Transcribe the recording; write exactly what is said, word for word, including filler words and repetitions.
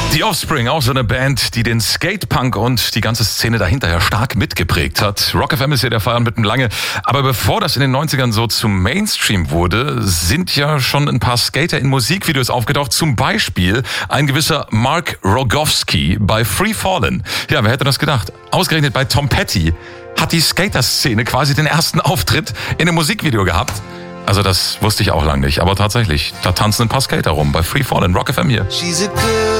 Die Offspring, auch so eine Band, die den Skatepunk und die ganze Szene dahinter ja stark mitgeprägt hat. Rock F M ist ja der Feierabend mit dem Lange. Aber bevor das in den neunzigern so zum Mainstream wurde, sind ja schon ein paar Skater in Musikvideos aufgetaucht. Zum Beispiel ein gewisser Mark Rogowski bei Free Fallin'. Ja, wer hätte das gedacht? Ausgerechnet bei Tom Petty hat die Skater-Szene quasi den ersten Auftritt in einem Musikvideo gehabt. Also das wusste ich auch lange nicht. Aber tatsächlich, da tanzen ein paar Skater rum bei Free Fallin'. Rock F M hier.